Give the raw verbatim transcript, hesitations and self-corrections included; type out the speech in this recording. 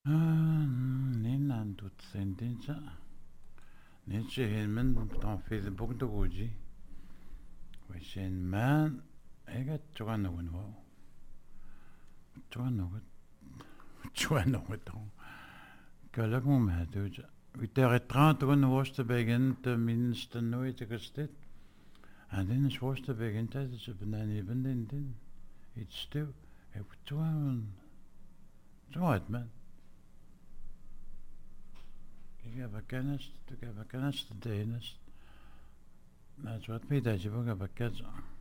Nin an tut sentinza. Nin siihen men tan fil bok do goji. We sen man ega tuan no no. Tuan no. Tuan no ton. Kalak mo ma doja. We ter trant run was te begin te minste nooit gestit. En dan is was te begin dat is op een even din din. It's still ik tuan. Tuan man. Ik heb kennis, ik heb kennis te denen. Dat is wat mij dat je ook heb kennis.